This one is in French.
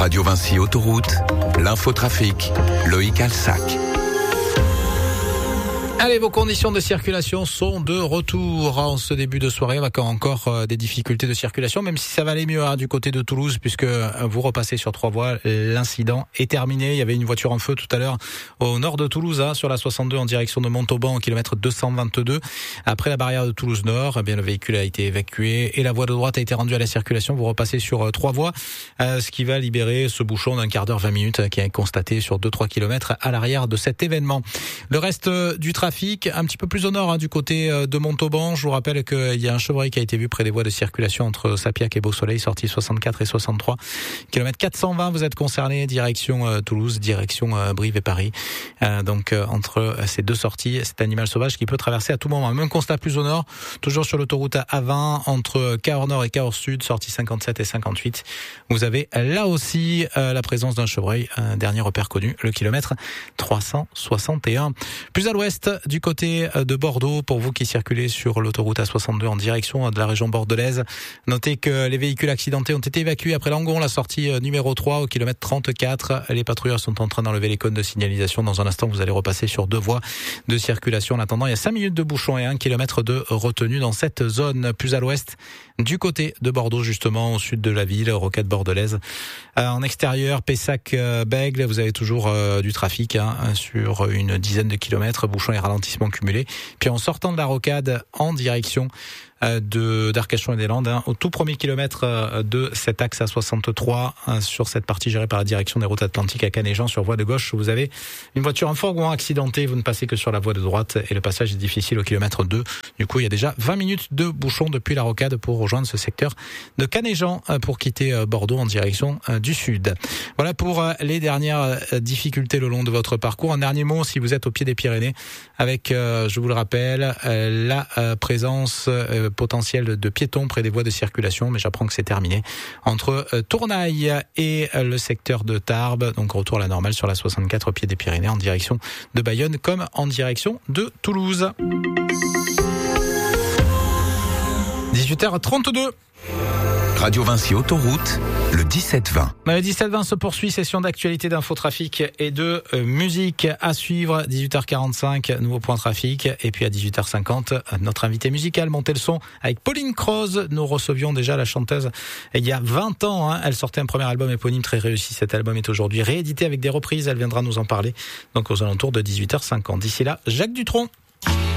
Radio Vinci Autoroute, l'infotrafic, Loïc Alsac. Allez, vos conditions de circulation sont de retour en ce début de soirée. On a encore des difficultés de circulation, même si ça va aller mieux du côté de Toulouse, puisque vous repassez sur 3 voies. L'incident est terminé. Il y avait une voiture en feu tout à l'heure au nord de Toulouse, sur la 62 en direction de Montauban, au kilomètre 222. Après la barrière de Toulouse Nord, le véhicule a été évacué et la voie de droite a été rendue à la circulation. Vous repassez sur 3 voies, ce qui va libérer ce bouchon d'un quart d'heure, 20 minutes, qui est constaté sur 2-3 kilomètres à l'arrière de cet événement. Le reste du trafic, un petit peu plus au nord, du côté de Montauban. Je vous rappelle qu'il y a un chevreuil qui a été vu près des voies de circulation entre Sapiac et Beau-Soleil, sortie 64 et 63. Kilomètre 420, vous êtes concerné, direction Toulouse, direction Brive et Paris. Donc entre ces deux sorties, cet animal sauvage qui peut traverser à tout moment. Même constat plus au nord, toujours sur l'autoroute A20, entre Cahors Nord et Cahors Sud, sortie 57 et 58. Vous avez là aussi la présence d'un chevreuil, un dernier repère connu, le kilomètre 361. Plus à l'ouest, du côté de Bordeaux, pour vous qui circulez sur l'autoroute A62 en direction de la région bordelaise, notez que les véhicules accidentés ont été évacués après Langon, la sortie numéro 3 au kilomètre 34. Les patrouilleurs sont en train d'enlever les cônes de signalisation. Dans un instant, vous allez repasser sur 2 voies de circulation. En attendant, il y a 5 minutes de bouchon et 1 kilomètre de retenue dans cette zone. Plus à l'ouest, du côté de Bordeaux, justement, au sud de la ville, rocade bordelaise. En extérieur, Pessac-Bègle, vous avez toujours du trafic sur une dizaine de kilomètres, bouchons et ralentissements cumulés. Puis en sortant de la rocade en direction d'Arcachon et des Landes, au tout premier kilomètre de cet axe A63, sur cette partie gérée par la direction des routes atlantiques à Canet-Jean, sur voie de gauche, vous avez une voiture en fourgon accidentée. Vous ne passez que sur la voie de droite et le passage est difficile au kilomètre 2. Du coup, il y a déjà 20 minutes de bouchon depuis la rocade pour rejoindre ce secteur de Canet-Jean pour quitter Bordeaux en direction du sud. Voilà pour les dernières difficultés le long de votre parcours. Un dernier mot, si vous êtes au pied des Pyrénées, avec, je vous le rappelle, la présence potentiel de piétons près des voies de circulation, mais j'apprends que c'est terminé entre Tournaille et le secteur de Tarbes, donc retour à la normale sur la 64 au pied des Pyrénées en direction de Bayonne comme en direction de Toulouse. 18h32. Radio Vinci Autoroute, le 17-20. Le 17-20 se poursuit, session d'actualité d'infotrafic et de musique à suivre. 18h45, nouveau point trafic. Et puis à 18h50, notre invité musical, montez le son avec Pauline Croze. Nous recevions déjà la chanteuse il y a 20 ans. Elle sortait un premier album éponyme très réussi. Cet album est aujourd'hui réédité avec des reprises. Elle viendra nous en parler donc aux alentours de 18h50. D'ici là, Jacques Dutronc.